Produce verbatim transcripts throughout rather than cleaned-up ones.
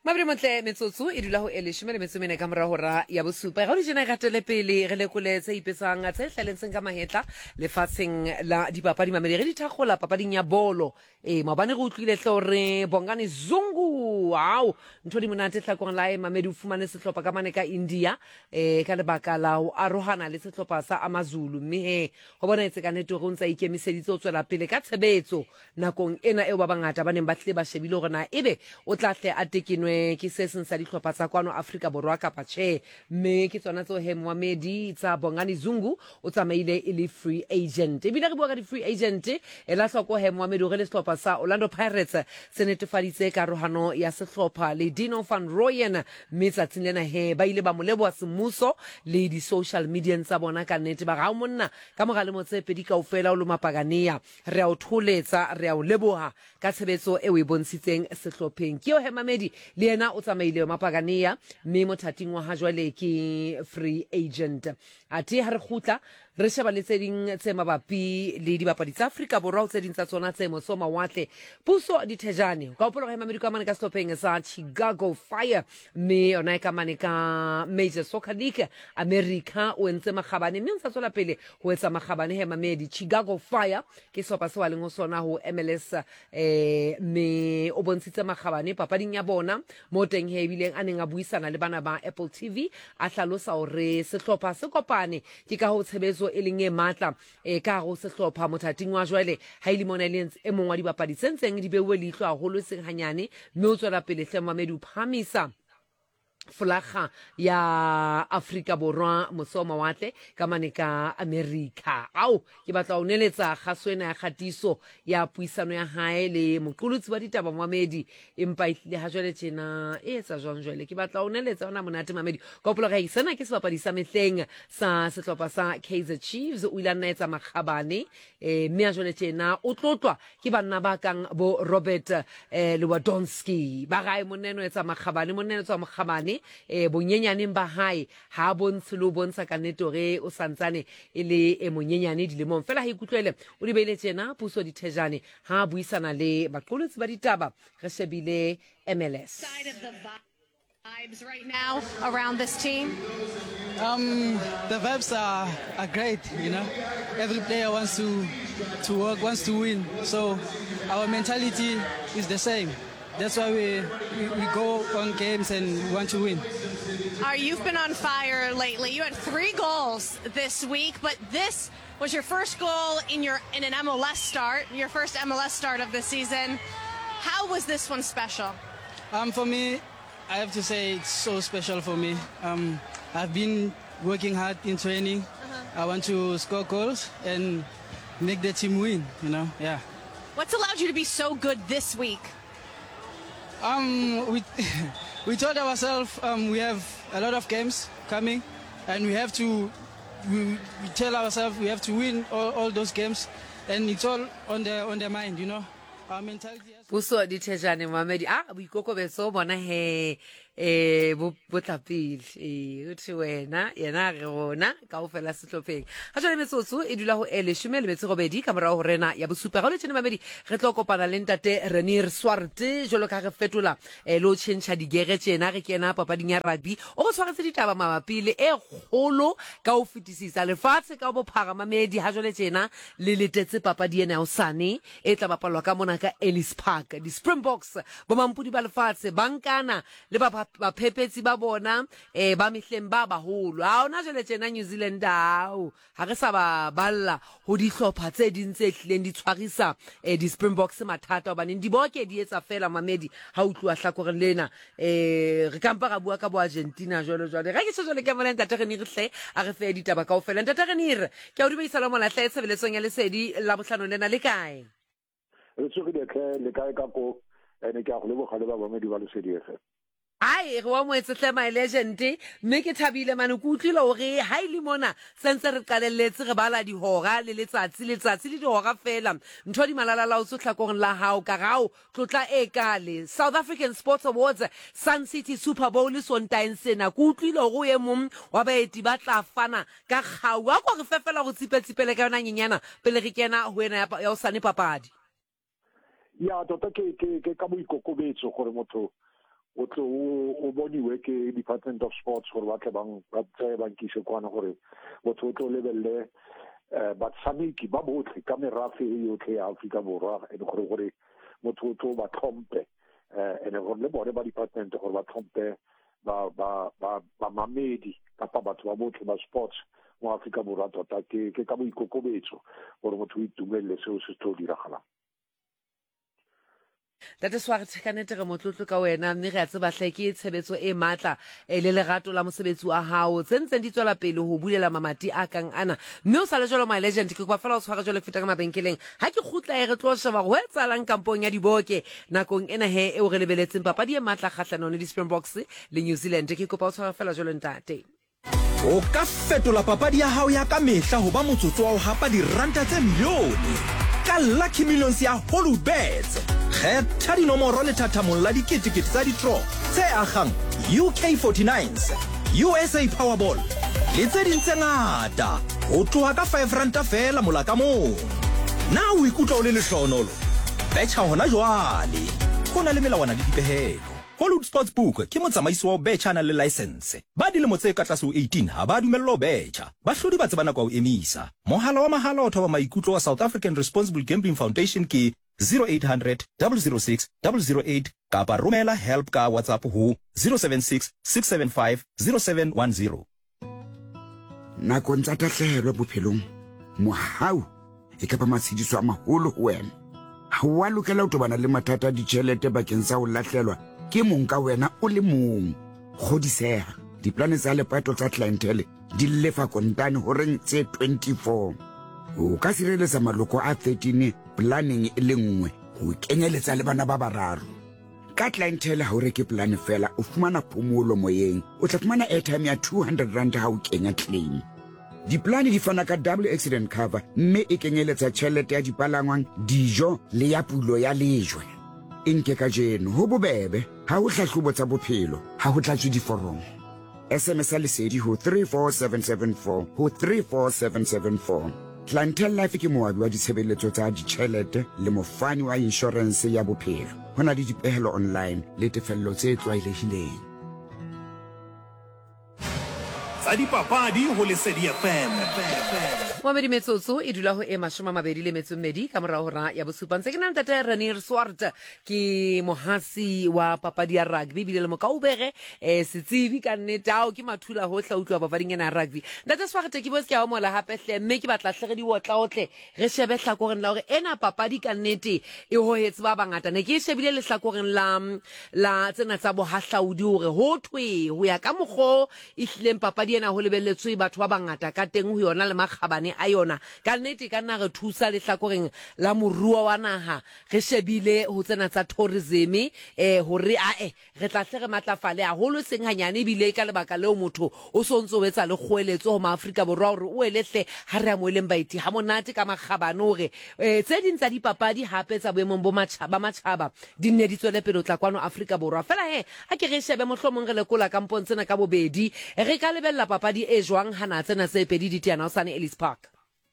Mabri motle metsotso e dula ho eleshome le metso mene ka mora hora ya bosupa ga di jena gatele pele re lekole tse ipetsang tse hlaletseng ka mahetla lefatsheng la dipapadi mamedi re di thagola papading ya bolo e mabane go utlwile hore Bongani Zungu wow ntho di monate tlhakong la e mamedi o fumane sehlopha ka mane ka India e ka lebaka la ho arohana le sehlopha sa AmaZulu mme he ho bona etse ka nete go ntsa ikemiseditse o tswela pele ka tshebetso nakong ena eo ba bangata ba neng ba tle ba shebile hore na ebe o tla tle a tekinwe ke se seng sa dihlopha tsa kwano Afrika Borwa kapa tjhe mme ke tsona tso he Mohamedi tsa Bongani Zungu o tsamaile e le free agent ebile re bua ka di free agent e la hloko he Mohamedi re le sehlopha sa Orlando Pirates se netefaditse karohano ya sehlopha le Dino van Rooyen mme tsatsing lena he ba ile ba moleboa semmuso le di social media tsa bona ka nnete ba ga monna ka mogale motse pedi kaofela o lo mapagania re a o tholetsa re a o leboha ka tshebetso e o e bontshitseng sehlopheng ke yo he Mamedi le yena o tsamaile mapagania mme mothating wa ha jwale ke free agent ati ha re khutla re sheba le tse ding tse mabapi le dibapadi tsa Afrika Borwa tse ding tsa tsona tse moso mawatle puso di thejane ka opolo ga Mamedi ka mane ka sehlopheng sa Chicago Fire mme ona ka mane ka Major Soccer League America o entse magabane mme ntse tswela pele ho etsa magabane he Mamedi Chicago Fire ke sopa se wa leng ho sona ho M L S eh me o bontshitse magabane papading ya bona mo teng he bileng a neng a buisana le bana ba Apple T V a hlalosa hore sehlopha se kopane ke ka ho tshebetso e leng e matla e ka go sehlopha mothating wa jwale Haile Monalians e mongwa di bapadi sentseng di bewe leihlo a holo seng hanyane mme o tswela pele hle Mamedi phamisa flaga ya Afrika Borwa moso mawatle ka mane ka America au ke batla o neletsa gaswena ya gatiso ya puisano ya hae le moqolotsi wa ditaba Mamedi empa ile ha jwale tjena e etsa jwang jwale ke batla o neletsa ona monate Mamedi ka opolo ga isana ke sebapadi sa mehleng sa sehlopha sa Kaizer Chiefs o ile a nna etsa magabane eh mme a jwale tjena o tlotlwa ke banna ba kang bo Robert eh Lewandowski ba gae moneno etsa magabane moneno etsa magabane e bonyenyaneng ba hae ha bontshe lo bontsha ka netore o santsane e le e monyenyane dilemong fela ha ikutlwele o di beile tjena puso di thejane ha buisana le baqolotsi ba ditaba re shebile M L S vibes right now around this team. Um, the vibes are, are great, you know. Every player wants to to work, wants to win. So our mentality is the same. That's why we, we, we go on games and we want to win. Are you've been on fire lately. You had three goals this week, but this was your first goal in your in an M L S start, your first M L S start of the season. How was this one special? Um, for me, I have to say it's so special for me. Um, I've been working hard in training. Uh-huh. I want to score goals and make the team win, you know, yeah. What's allowed you to be so good this week? Um, we we told ourselves um, we have a lot of games coming, and we have to. We, we tell ourselves we have to win all, all those games, and it's all on the on the mind, you know. Our mentality. puso di thejane Mamedi ah boikokobetso bona he eh bo botlapile eh uthi wena yena re gona ka o fela sehlopheng ha jwale metsotso e dula ho eleshome le metso robedi ka mora ho rena ya bosupa ga le tshene Mamedi re tlo kopana le ntate Renier Swart jolo ka re fetola eh lo tšhentšha digere tšena re kena papading ya rugby o go tshwaretse ditaba mabapi le e kgolo ka o fetisisa lefatshe ka bophara Mamedi ha jwale tšena le letetse papadi ena o sane e tla bapalwa ka mona ka Ellis Park di Springboks bo mampudi ba lefatshe bankana le ba ba phepetsi ba bona eh ba mehleng ba baholo ha ona jele tjena New Zealand ao ha re sa ba balla ho di hlopha tse ding tse hlileng di tshwarisa eh di Springboks mathata hobane di boke di etsa fela Mamedi ha o tluwa hlakoreng lena eh re kampa ga bua ka bo Argentina jolo jolo ga ke tshole ke mona ntate re ni re hle a re fe ditaba ka ofela ntate re ni re ke a o di beisa la mona hle tsebeletsong ya lesedi la bohlano lena le kae re tsogile ke le kae ka ko ene ke a go lebogale ba Mamedi ba lesedi efe ai re wa moetse hle my legend mme ke thabile mane ku utlwile hore ha ile mona sense re qalelletse re bala di hora le letsatsi letsatsi le di hora fela ntho di malala la o tsotlhakong la hao ka gao tlotla e kale South African Sports Awards Sun City Super Bowl sontaeng sena ku utlwile go ye mom wa baeti ba tla fana ka gao a go re fefela go tsipetsipele ka yona nyenyana pele re kena ho ena ya o sane papadi ya tota ke ke ke ka boikokobetso gore motho o tlo o boniwe ke Department of Sports gore ba tle bang ba tsaye bang kise kwana gore motho o tlo lebelle batshameki ba botlhe ka merafe e yotlhe ya Afrika Borwa e gore gore motho o tlo ba tlhompe ene gore le bone ba department gore ba tlhompe ba ba ba ba mamedi kapa batho ba botlhe ba sports mo Afrika Borwa tota ke ke ka boikokobetso gore motho o itumelle seo se tlo diragalang. That is why kanete re motlotlo ka wena mme re a tseba hle ke tshebetso e matla e le lerato la mosebetsi wa hao tsentse di tswela pele ho bulela mamati a kang ana mme o sa le jalo my legend ke kwa fela o tshwara jalo feta ka mabenkeleng ha ke khutla e re tlo sheba go etsalang kampong ya diboke nakong ena he e o re lebeletseng papadi e matla kgahlano le Springboks le New Zealand ke kopa o tshwara fela jalo ntate. O ka fetola papadi ya hao ya ka mehla ho ba motsotso wa ho hapa diranta tse milione ka Lucky Millions ya Hollywoodbets. Kgetha dinomoro le thathamong la diketekete tsa di-draw tse agang U K forty-nines, U S A Powerball le tse ding tse ngata ho tloha ka five ranta fela mola ka mong. Na o ikutlwa o le lehlohonolo? Betjha hona jwale. Ho na le melawana le dipehelo. Hollywood Sportsbook ke motsamaisi wa betjha na le license. Ba dilemo tse ka tlase ho eighteen ha ba dumellwa betjha. Bahlodi ba tsebana kwa o emisa. Mohala wa mahala o thoba maikutlo wa South African Responsible Gambling Foundation ke zero eight hundred, double oh six, double oh eight kapa romela help ka WhatsApp ho zero seven six, six seven five, zero seven one zero. Nakong tsa tahlehelo bophelong mohau e ka ba matshidiso a maholo ho wena. Ha wa lokela ho tobana le mathata a ditjhelete bakeng sa ho lahlelwa ke mong ka wena o le mong. Kgodiseha diplane tsa lepato tsa clientele di lefa kontane ho reng tse twenty-four. O ka sireletsa maloko a thirteen planning e le nngwe ho kenyeletsa le bana ba bararo. Ka clientele ha o reke plan fela o fumana phomolo moyeng o tla fumana airtime ya two hundred rand ha o kenya claim. Diplane di fana ka double accident cover mme e kenyeletsa tjhelete ya dipalangwang dijo le ya pulo ya lejwe. Inke ka jeno ho bobebe ha o hlahlobo tsa bophelo ha ho tlatswe diforomo. S M S lesedi ho three four seven seven four ho three four seven seven four. Clientele Life ke moabi wa ditshebeletso tsa ditjhelete le mofani wa insurance ya bophelo. Hona le dipehelo online le tefello tse tlwaelehileng. Tsa dipapadi ho Lesedi F M. Mohamedi Metsotso e dula ho e mashome a mabedi le metso mmedi ka morao hora ya bosupa ntse ke nna ntate Renier Swart ke mohasi wa papadi ya rugby bile le mokaubere eh setsibi ka nnete ao ke mathula ho hla utlwa papading ena rugby ntate Swart ke botse ke a mola hape hle mme ke batla hle re di wotla otle re shebe hlakoreng la hore ena papadi ka nnete e hoetse ba bangata ne ke shebile le hlakoreng la la tsena tsa bo hahlaudi hore ho thwe ho ya ka mogho e hlileng papadi ena ho lebelletswe batho ba bangata ka teng ho yona le makgabane a yona ka nnete ka nna re thusa le hlakoreng la morua wa naha re shebile ho tsena tsa tourism eh hore a eh re tla hle re matlafale a holo seng hanyane bile ka lebaka leo motho o sontso wetsa le kgoeletso ho maAfrika Borwa hore o elehle ha re amoeleng baiti ha monate ka makgabane hore eh tse ding tsa dipapadi hape tsa boemong bo matjhaba matjhaba di nne di tswele pele tla kwano Afrika Borwa fela he a ke re shebe mohlomong re lekola kampong tsena ka bobedi re ka lebella papadi e jwang hana tsena tse pedi di tiana o sane Ellis Park.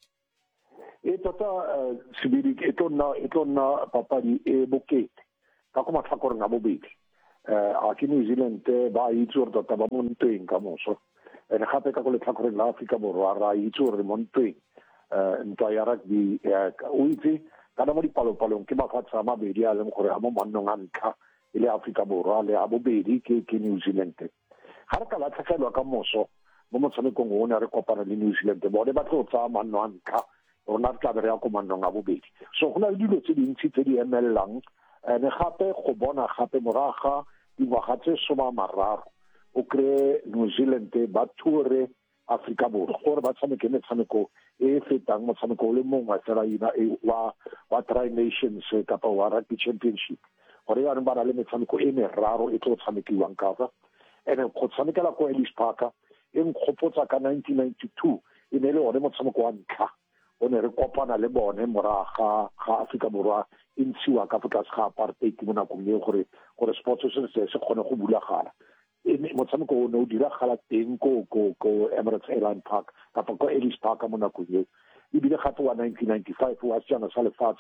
E tota sebedi e tonna e tonna papadi e bokete ka go matlhakoreng a bobedi eh a ke New Zealand ba itse gore tota ba monteng ka moso ene gape ka go letlhakoreng la Afrika Borwa ra itse gore monteng eh ntwa ya rugby o itse kana mo dipalopalong ke mafatshe a mabedi a leng gore a mo mannong a ntlha e le Afrika Borwa le a bobedi ke ke New Zealand ga re ka latlhegelwa ka moso mo motshamekong o ne re kopana le New Zealand bone ba tlo tsa manno a ntlha rona tla be re ya komannong a bobedi so go na le dilo tse dintsi tse di emellang ene gape go bona gape moraga dingwaga tse soma mararo o kry New Zealand ba toure Afrika Borwa gore ba tshameke metshameko e fetang motshameko o le mongwe fela ina wa wa Tri Nations kapa wa Rugby Championship gore ya ba le metshameko e meraro e tlo tshamekiwang ka fa ene go tshamekela ko Ellis Park e nkgopotsa ka nineteen ninety-two e ne le one motshameko wa ntlha o ne re kopana le bone moraga ga Afrika Borwa e ntshiwa ka tlase ga apartheid mo nakong e gore gore sports se se kgone go bulagala e motshameko o ne o diragala teng ko ko ko Emirates Airline Park kapa ko Ellis Park mo nakong e ebile gape wa nineteen ninety-five wa tsana sa lefatshe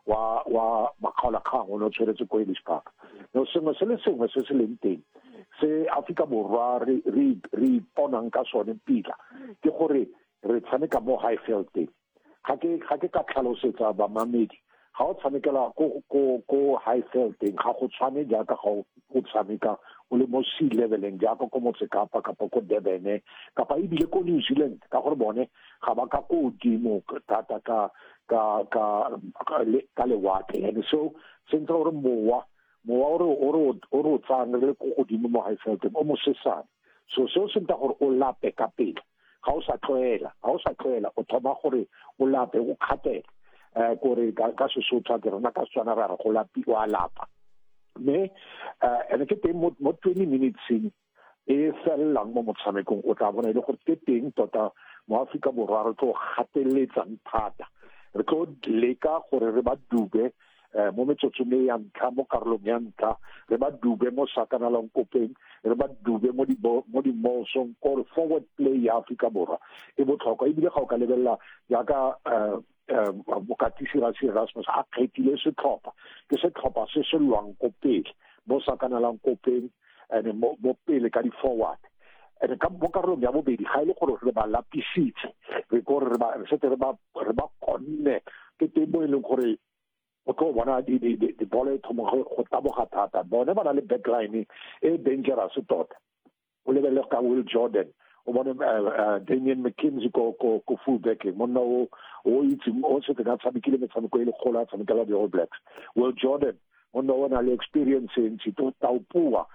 wa wa makgaolakgang o ne o tshweretse ko Ellis Park. No sengwe se le sengwe se se leng teng se Afrika Borwa re re re iponang ka sone pila ke gore re tshameka mo Highfield teng. Ga ke ga ke ka tlhalosetsa ba mamedi ga o tshamekela ko ko ko Highfield teng ga go tshwane jaaka ga o tshameka o le mo sea leveleng jaaka ko Motse Kapa kapa ko Durban kapa ebile ko New Zealand ka gore bone ga ba ka ko dimo tata ka ka ka ka le water and so sentse gore mowa mowa ore ore ore tsang le go godimo mo Highfield o mo sesane so so sentse gore o lape ka pele ga o sa tloela ga o sa tloela o thoma gore o lape o khatela eh gore ka ka Sesotho ke rona ka tswana ra go lapi wa lapa me eh ene ke teng mo twenty minutes e fellang mo motshamekong o tla bona ile gore ke teng tota mo Afrika Borwa re tlo gateletsa thata re tlo leka gore re ba dube mo metsotsong ya ntlha mo karolong ya ntlha re ba dube mo sakanalang kopeng re ba dube mo di mo di mosong ko forward play ya Afrika Borwa e botlhokwa ebile ga o ka lebella jaaka Bokatisi Rasmus a kgethile setlhopha ke setlhopha se se lwang ko pele mo sakanalang kopeng ene mo pele ka di forward ene ka mo karolong ya bobedi ga ile gore re ba lapisitse re gore re ba re setse re ba re ba konne ke teng mo e leng gore o tlo bona di di di bole thomo go taboga thata bone ba na le backline e dangerous tota o lebelle ka Will Jordan o bona Damian McKenzie ko ko ko fullback mo no o itse o se ka tshamekile metshameko e le kgola tshamekela di All Blacks Will Jordan o no na le experience in to taupua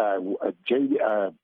J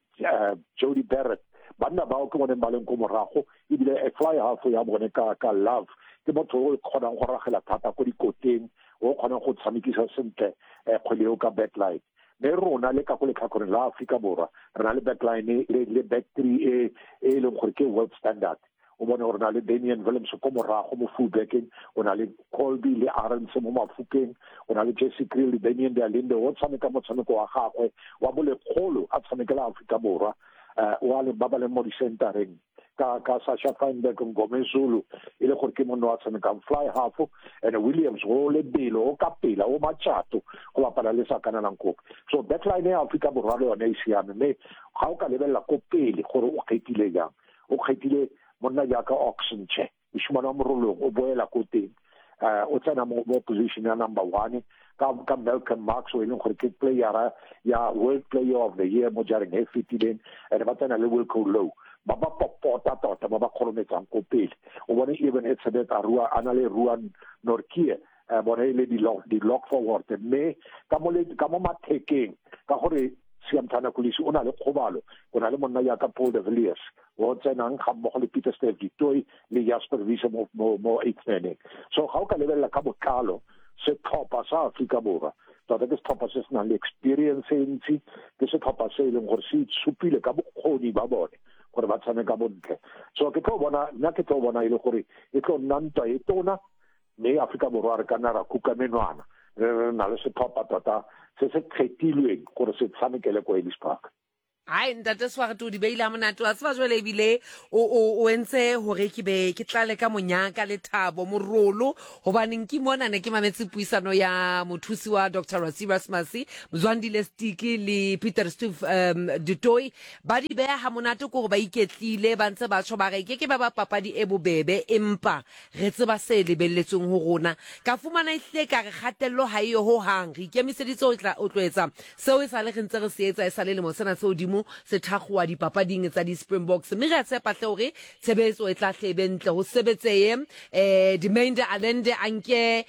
Jody Barrett banna ba o ke bona ba leng ko morago ebile a fly half ya bone ka ka love ke motho o kgonang go ragela thata ko dikoteng o kgonang go tshamekisa sentle kgwele o ka backline le rona le ka go le tlhakoreng la Afrika Borwa re na le backline le back three e e leng gore ke world standard o bona gore na le Damian Williams ko morago mo fullbacking o na le Colby le Arons mo mafukeng o na le Jesse Kriel le Damian Dalinde o tshameka motshameko wa gagwe wa bolekgolo a tshamekela Afrika Borwa wa le ba ba le mo di centereng ka ka Sasha Feinberg Gomez Zulu ile gore ke monna wa tshameka fly half and Williams o le belo o ka pela o machato go bapala le sakana lang kope so backline ya Afrika Borwa le yone e siame mme ga o ka lebella ko pele gore o kgethile jang o kgethile monna ya ka Oxen che e shumana mo rolong o boela ko teng uh o tsena mo position ya number one ka ka Malcolm Marx o ile gore ke player ya world player of the year mo jareng e fitileng and ba tsena le Wilco Low ba ba popota tota ba ba kholometsa ko pele o bona even it's a bit arua anale ruan norkie uh bona ile di lock di lock forward me ka mo le ka mo mathekeng ka gore siamthana kulisi o na le khobalo o na le monna ya ka Paul de Villiers o tsena nga mo le Peter Steve Ditoy le Jasper Wiese mo mo eight minute so ga o ka lebella ka botlalo se tlhopha sa Afrika Borwa tota ke setlhopha se se nang le experience ntsi ke setlhopha se e leng gore se supile ka bokgoni ba bone gore ba tshameka bontle so ke tlo bona nna ke tlo bona ile gore e tlo nna ntwa e tona mme Afrika Borwa re ka nna ra kuka menwana re na le setlhopha tota se se kgethilweng gore se tshamekele ko Ellis Park ai ntate sware to di beile monate wa tswa jwele ebile o o o entse hore ke be ke tlale ka monyaka le thabo morolo hobaneng ke mona ne ke mametse puisano ya mothusi wa Doctor Rasibas Masi Mzwandile Stiki le Peter Steve um, Dutoy ba di beha ha monate ko go ba iketlile ba ntse ba tsho ba re ke ke ba ba papadi e bobebe empa re tseba se lebelletseng ho rona ka fumana ihle ka re gatello ha iyo ho hang re ikemiseditse o tla o tloetsa seo e sa le re ntse re se etsa e sa le le mo sena se odimo se thakgwa dipapading tsa di Springboks mme re tsepa tle hore tshebetso e tla hlebe ntle ho sebetseye eh Dimende Alende anke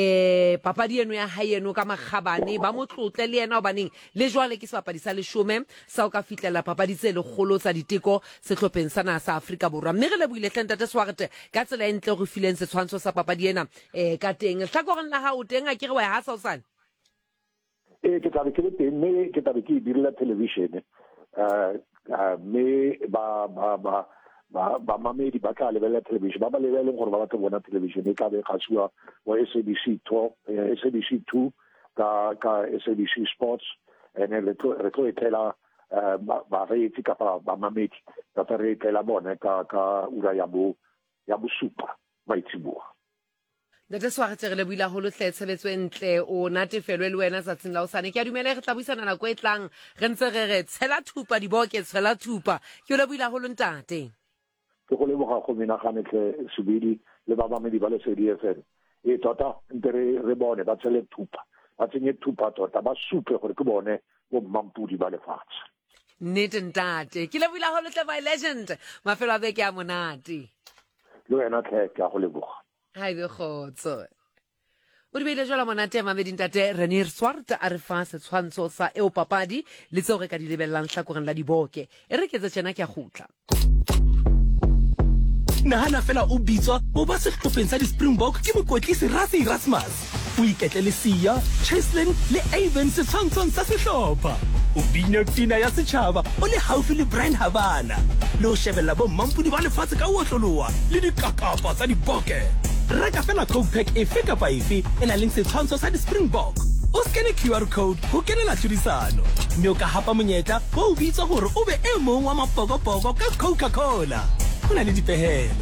eh papadi eno ya haeno ka magabane ba motlotle le yena obaneng le jwale ke sepapadi sa leshome sa o ka fitlela papadi tse le kgolo tsa diteko sehlopheng sana sa Afrika Borwa mme re le buile tlenta te swarte ka tsela e ntle go fileng se tshwantsho sa papadi ena eh ka teng hlakoreng la ha o teng a ke re wa ha sa o sana e ke tla ke teng mme ke tla ke direla television uh me ba ba ba ba ba mamedi ba ka lebella television ba ba lebella gore ba batla bona television e ka be khasiwa wa S A B C two S A B C two ka ka S A B C Sports ene le tlo re tlo etela ba re itse ka ba mamedi ka re etela bona ka ka ura ya bo ya bo supa ba itse bua Ntate Swaretse re buile haholo hle tshebetso e ntle o natefelwe le wena tsatsing la hosane ke a dumela re tla buisana nako e tlang re ntse re re tshela thupa diboke tshela thupa ke le buile haholo ntate ke go leboga go menagane tle Subidi le ba bamedi ba le C D F N e tota ntse re bone ba tshele thupa ba tsenye thupa tota ba supe gore ke bone bo mampudi ba lefatshe nnete ntate ke le buile haholo tle my legend mafelo a beke a monate le wena tle ke a go leboga hai be khotso o di beile jwala monate a mamedi ntate Renier Swart a re fa setshwantsho sa eo papadi le tseo re ka di lebellang hlakoreng la diboke e re ketse tsena ke a gutla nahana fela o bitswa mo ba sehlopheng sa di-Springbok ke mokotlisi Rassie Erasmus o iketle le Sia Cheslin le Avon setshwantshong sa sehlopha o bina pina ya setjhaba o le haufi le Brian Habana le o shebella bo mampudi ba lefatshe ka otloloa le dikakapa tsa diboke reka fela coke pack efe kapa efe e na leng setshwantsho sa di-Springbok o skene Q R code ho kenela tlhodisano mme o ka hapa monyetla wa o bitsa hore o be e mong wa mapokopoko ka Coca-Cola ho na le dipehelo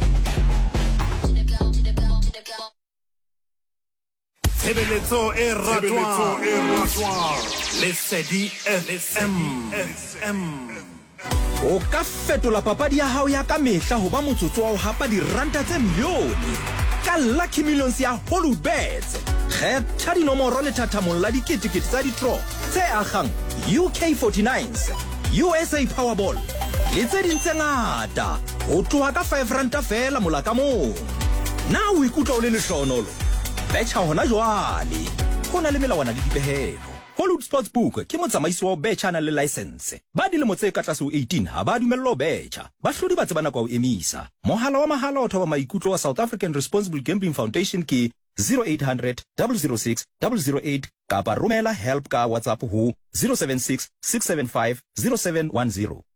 Tshebeletso e ratwang le Sedi F M. o ka fetola papadi ya hao ya ka mehla ho ba motsotso wa ho hapa diranta tse milione ka Lucky Millions ya Holubets kgetha dinomoro le thathamong la diketekete tsa di-draw tse akgang U K forty-nines U S A Powerball le tse ding tse ngata ho tloha ka five ranta fela mola ka mong na o ikutlwa o le lehlohonolo betjha hona jwale ho na le melawana le dipehelo Hollywood Sportsbook ke motsamaisi wa betjha na le license ba dilemo tse ka tlase ho eighteen ha ba dumellwa betjha ba hlodi ba tsebana kwa o emisa mohala wa mahala o thoba maikutlo wa South African Responsible Gambling Foundation ke zero eight hundred, zero zero six, zero zero eight kapa romela help ka WhatsApp ho zero seven six, six seven five, zero seven one zero